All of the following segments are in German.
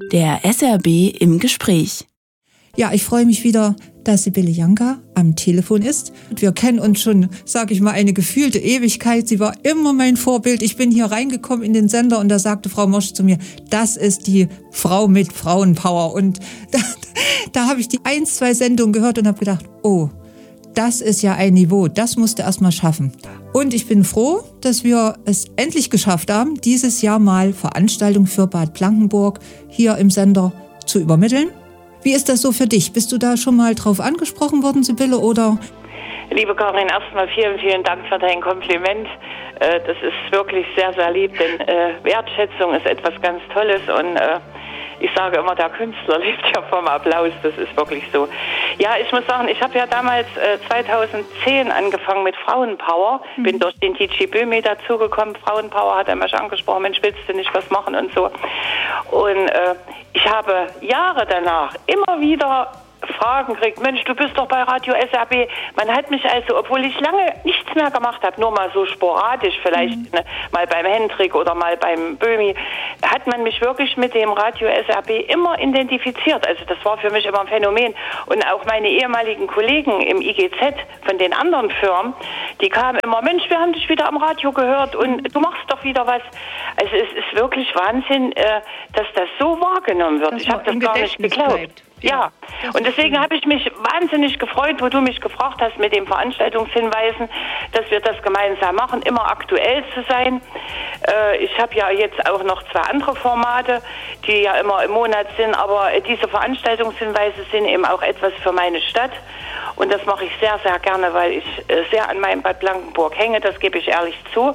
Der SRB im Gespräch. Ja, ich freue mich wieder, dass Sibylle Janka am Telefon ist. Wir kennen uns schon, sage ich mal, eine gefühlte Ewigkeit. Sie war immer mein Vorbild. Ich bin hier reingekommen in den Sender und da sagte Frau Mosch zu mir, das ist die Frau mit Frauenpower. Und da habe ich die 1-2 Sendungen gehört und habe gedacht, oh, das ist ja ein Niveau, das musst du erst mal schaffen. Und ich bin froh, dass wir es endlich geschafft haben, dieses Jahr mal Veranstaltungen für Bad Blankenburg hier im Sender zu übermitteln. Wie ist das so für dich? Bist du da schon mal drauf angesprochen worden, Sibylle, oder? Liebe Karin, erstmal vielen, vielen Dank für dein Kompliment. Das ist wirklich sehr, sehr lieb, denn Wertschätzung ist etwas ganz Tolles und ich sage immer, der Künstler lebt ja vom Applaus, das ist wirklich so. Ja, ich muss sagen, ich habe ja damals 2010 angefangen mit Frauenpower, bin durch den DJ Böhmi dazugekommen. Frauenpower hat er mich angesprochen, Mensch, willst du nicht was machen und so. Und ich habe Jahre danach immer wieder Fragen kriegt, Mensch, du bist doch bei Radio SRB. Man hat mich also, obwohl ich lange nichts mehr gemacht habe, nur mal so sporadisch, vielleicht mal beim Hendrik oder mal beim Böhmi, hat man mich wirklich mit dem Radio SRB immer identifiziert. Also das war für mich immer ein Phänomen. Und auch meine ehemaligen Kollegen im IGZ von den anderen Firmen, die kamen immer, Mensch, wir haben dich wieder am Radio gehört und du machst doch wieder was. Also es ist wirklich Wahnsinn, dass das so wahrgenommen wird. Ich habe das gar nicht geglaubt. Ja, und deswegen habe ich mich wahnsinnig gefreut, wo du mich gefragt hast mit den Veranstaltungshinweisen, dass wir das gemeinsam machen, immer aktuell zu sein. Ich habe ja jetzt auch noch 2 andere Formate, die ja immer im Monat sind, aber diese Veranstaltungshinweise sind eben auch etwas für meine Stadt. Und das mache ich sehr, sehr gerne, weil ich sehr an meinem Bad Blankenburg hänge, das gebe ich ehrlich zu.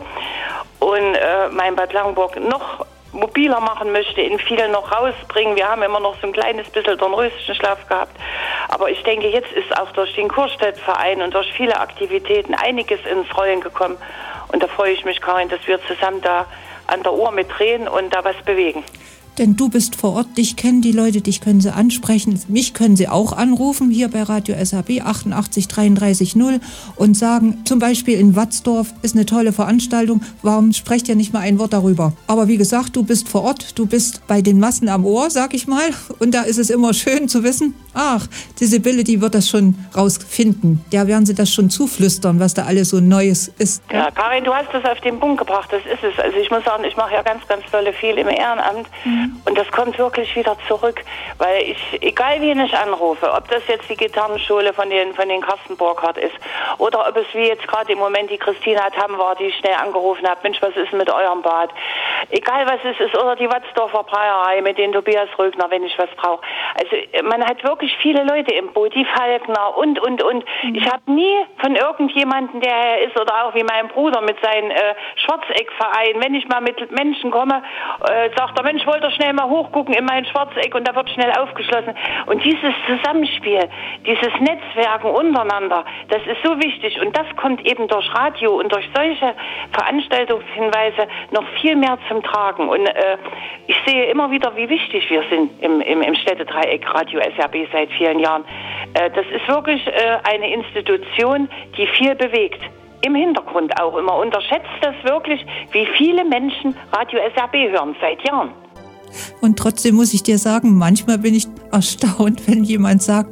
Und mein Bad Blankenburg noch mobiler machen möchte, in viel noch rausbringen. Wir haben immer noch so ein kleines bisschen Dornröschenschlaf gehabt. Aber ich denke, jetzt ist auch durch den Kurstädtverein und durch viele Aktivitäten einiges ins Rollen gekommen. Und da freue ich mich, Karin, dass wir zusammen da an der Uhr mitdrehen und da was bewegen. Denn du bist vor Ort, dich kennen die Leute, dich können sie ansprechen. Mich können sie auch anrufen, hier bei Radio SRB 88 33 0 und sagen, zum Beispiel in Watzdorf ist eine tolle Veranstaltung, warum sprecht ihr nicht mal ein Wort darüber? Aber wie gesagt, du bist vor Ort, du bist bei den Massen am Ohr, sag ich mal. Und da ist es immer schön zu wissen, ach, die Sibylle, die wird das schon rausfinden. Der werden sie das schon zuflüstern, was da alles so Neues ist. Ja, Karin, du hast das auf den Punkt gebracht, das ist es. Also ich muss sagen, ich mache ja ganz, ganz viel im Ehrenamt. Und das kommt wirklich wieder zurück, weil ich, egal wen ich anrufe, ob das jetzt die Gitarrenschule von den Carsten Burkhardt ist oder ob es wie jetzt gerade im Moment die Christina Tamm war, die ich schnell angerufen habe, Mensch, was ist mit eurem Bad? Egal was es ist, oder die Watzdorfer Breierei mit den Tobias Rögner, wenn ich was brauche. Also man hat wirklich viele Leute im Boot, die Falkner und. Ich habe nie von irgendjemandem, der ist, oder auch wie mein Bruder mit seinem Schwarzeckverein, wenn ich mal mit Menschen komme, sagt der Mensch, wollte schnell mal hochgucken in mein Schwarzeck und da wird schnell aufgeschlossen. Und dieses Zusammenspiel, dieses Netzwerken untereinander, das ist so wichtig und das kommt eben durch Radio und durch solche Veranstaltungshinweise noch viel mehr zum Tragen. Und ich sehe immer wieder, wie wichtig wir sind im Städtedreieck Radio SRB seit vielen Jahren. Das ist wirklich eine Institution, die viel bewegt. Im Hintergrund auch immer. Unterschätzt das wirklich, wie viele Menschen Radio SRB hören seit Jahren. Und trotzdem muss ich dir sagen, manchmal bin ich erstaunt, wenn jemand sagt,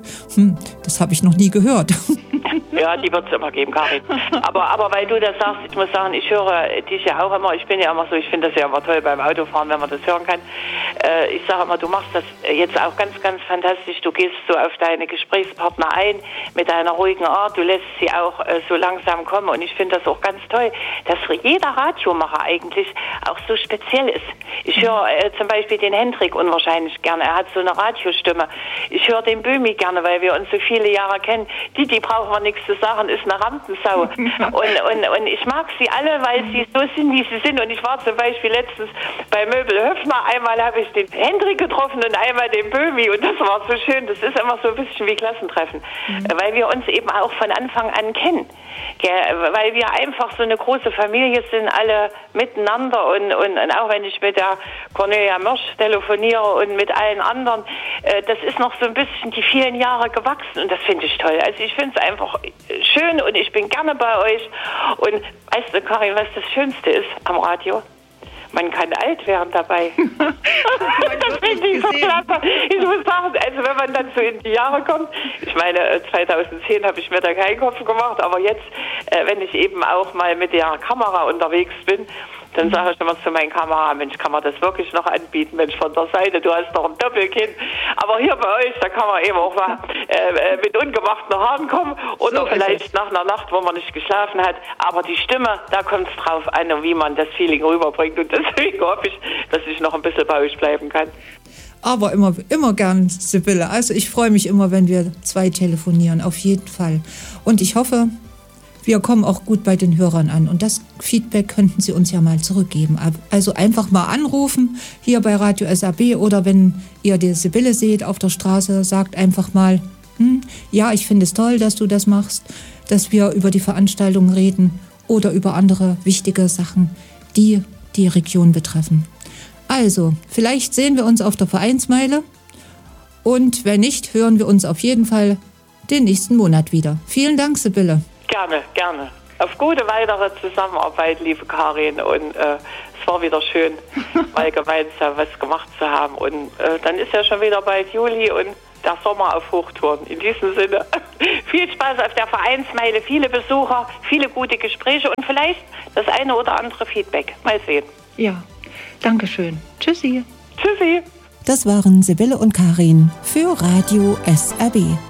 das habe ich noch nie gehört. Ja, die wird es immer geben, Karin. Aber weil du das sagst, ich muss sagen, ich höre dich ja auch immer, ich bin ja immer so, ich finde das ja immer toll beim Autofahren, wenn man das hören kann. Ich sage immer, du machst das jetzt auch ganz, ganz fantastisch. Du gehst so auf deine Gesprächspartner ein mit deiner ruhigen Art. Du lässt sie auch so langsam kommen. Und ich finde das auch ganz toll, dass jeder Radiomacher eigentlich auch so speziell ist. Ich höre zum Beispiel den Hendrik unwahrscheinlich gerne. Er hat so eine Radiostimme. Ich höre den Böhmi gerne, weil wir uns so viele Jahre kennen. Die brauchen wir nichts zu sagen, ist eine Rampensau. Und ich mag sie alle, weil sie so sind, wie sie sind. Und ich war zum Beispiel letztens bei Möbel Höfner. Einmal habe ich den Hendrik getroffen und einmal den Böhmi. Und das war so schön. Das ist immer so ein bisschen wie Klassentreffen. Weil wir uns eben auch von Anfang an kennen. Weil wir einfach so eine große Familie sind, alle miteinander. Und auch wenn ich mit der Cornelia Mörsch telefoniere und mit allen anderen, das ist noch so ein bisschen die vielen Jahre gewachsen. Und das finde ich toll. Also ich finde es einfach schön und ich bin gerne bei euch. Und weißt du, Karin, was das Schönste ist am Radio? man kann alt werden dabei. Das finde ich so klasse. Ich muss sagen, also wenn man dann so in die Jahre kommt, ich meine, 2010 habe ich mir da keinen Kopf gemacht, aber jetzt, wenn ich eben auch mal mit der Kamera unterwegs bin, dann sage ich immer zu meinem Kamera, Mensch, kann man das wirklich noch anbieten? Mensch, von der Seite, du hast doch ein Doppelkinn. Aber hier bei euch, da kann man eben auch mal mit ungemachten Haaren kommen oder so vielleicht nach einer Nacht, wo man nicht geschlafen hat. Aber die Stimme, da kommt es drauf an, wie man das Feeling rüberbringt. Und deswegen hoffe ich, dass ich noch ein bisschen bei euch bleiben kann. Aber immer gern, Sibylle. Also ich freue mich immer, wenn wir 2 telefonieren, auf jeden Fall. Und ich hoffe, wir kommen auch gut bei den Hörern an. Und das Feedback könnten Sie uns ja mal zurückgeben. Also einfach mal anrufen hier bei Radio SAB oder wenn ihr die Sibylle seht auf der Straße, sagt einfach mal, ja, ich finde es toll, dass du das machst, dass wir über die Veranstaltung reden oder über andere wichtige Sachen, die die Region betreffen. Also, vielleicht sehen wir uns auf der Vereinsmeile und wenn nicht, hören wir uns auf jeden Fall den nächsten Monat wieder. Vielen Dank, Sibylle. Gerne, gerne. Auf gute weitere Zusammenarbeit, liebe Karin. Und es war wieder schön, mal gemeinsam was gemacht zu haben. Und dann ist ja schon wieder bald Juli und der Sommer auf Hochtouren. In diesem Sinne, viel Spaß auf der Vereinsmeile, viele Besucher, viele gute Gespräche und vielleicht das eine oder andere Feedback. Mal sehen. Ja, danke schön. Tschüssi. Tschüssi. Das waren Sibylle und Karin für Radio SAB.